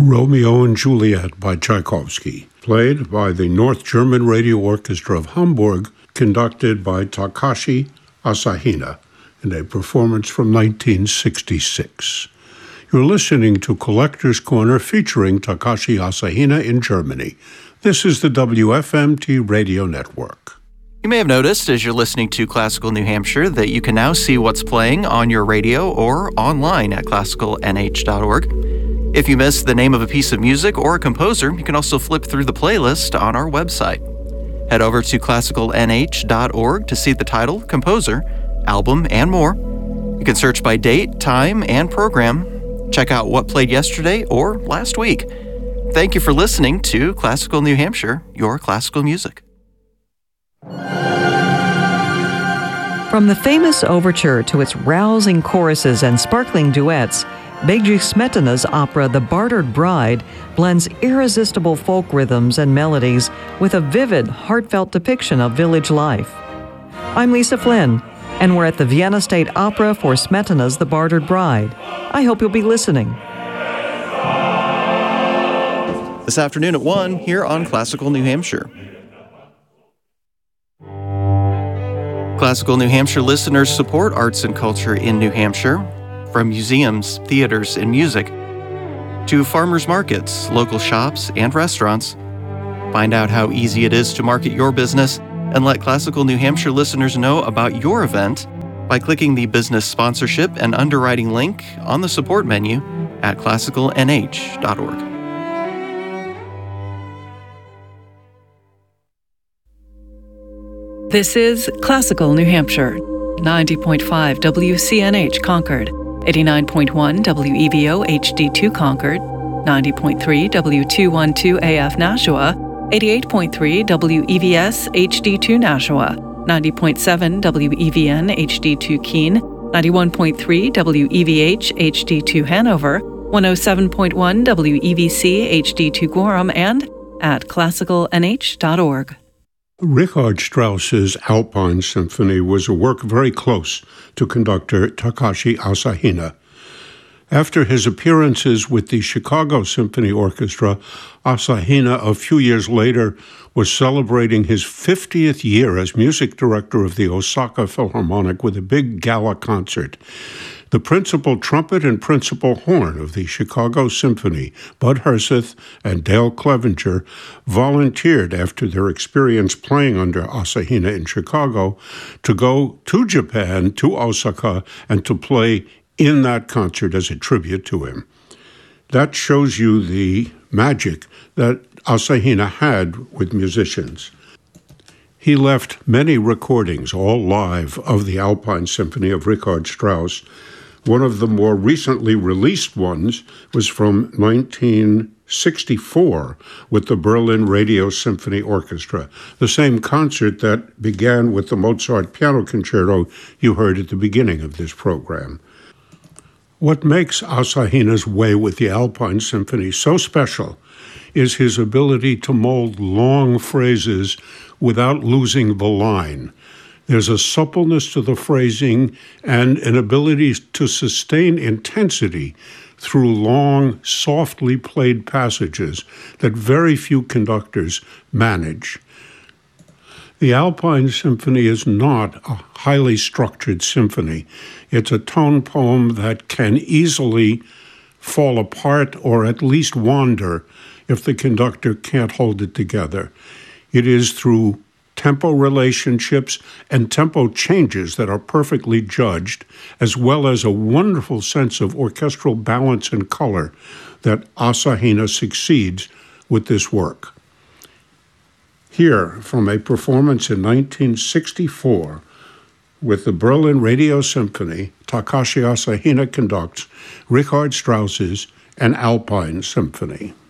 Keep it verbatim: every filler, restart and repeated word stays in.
Romeo and Juliet by Tchaikovsky, played by the North German Radio Orchestra of Hamburg, conducted by Takashi Asahina in a performance from nineteen sixty-six. You're listening to Collector's Corner featuring Takashi Asahina in Germany. This is the W F M T Radio Network. You may have noticed as you're listening to Classical New Hampshire that you can now see what's playing on your radio or online at classical n h dot org. If you missed the name of a piece of music or a composer, you can also flip through the playlist on our website. Head over to classical n h dot org to see the title, composer, album, and more. You can search by date, time, and program. Check out what played yesterday or last week. Thank you for listening to Classical New Hampshire, your classical music. From the famous overture to its rousing choruses and sparkling duets, Bedřich Smetana's opera The Bartered Bride blends irresistible folk rhythms and melodies with a vivid, heartfelt depiction of village life. I'm Lisa Flynn, and we're at the Vienna State Opera for Smetana's The Bartered Bride. I hope you'll be listening. This afternoon at one here on Classical New Hampshire. Classical New Hampshire listeners support arts and culture in New Hampshire, from museums, theaters, and music, to farmers markets, local shops, and restaurants. Find out how easy it is to market your business and let Classical New Hampshire listeners know about your event by clicking the business sponsorship and underwriting link on the support menu at classical n h dot org. This is Classical New Hampshire, ninety point five W C N H Concord, eighty-nine point one W E V O H D two Concord, ninety point three W two twelve A F Nashua, eighty-eight point three W E V S H D two Nashua, ninety point seven W E V N H D two Keene, ninety-one point three W E V H H D two Hanover, one oh seven point one W E V C H D two Gorham, and at classical n h dot org. Richard Strauss's Alpine Symphony was a work very close to conductor Takashi Asahina. After his appearances with the Chicago Symphony Orchestra, Asahina, a few years later, was celebrating his fiftieth year as music director of the Osaka Philharmonic with a big gala concert. The principal trumpet and principal horn of the Chicago Symphony, Bud Herseth and Dale Clevenger, volunteered after their experience playing under Asahina in Chicago to go to Japan, to Osaka, and to play in that concert as a tribute to him. That shows you the magic that Asahina had with musicians. He left many recordings, all live, of the Alpine Symphony of Richard Strauss. One of the more recently released ones was from nineteen sixty-four with the Berlin Radio Symphony Orchestra, the same concert that began with the Mozart Piano Concerto you heard at the beginning of this program. What makes Asahina's way with the Alpine Symphony so special is his ability to mold long phrases without losing the line. There's a suppleness to the phrasing and an ability to sustain intensity through long, softly played passages that very few conductors manage. The Alpine Symphony is not a highly structured symphony. It's a tone poem that can easily fall apart or at least wander if the conductor can't hold it together. It is through tempo relationships and tempo changes that are perfectly judged, as well as a wonderful sense of orchestral balance and color, that Asahina succeeds with this work. Here, from a performance in nineteen sixty-four with the Berlin Radio Symphony, Takashi Asahina conducts Richard Strauss's An Alpine Symphony.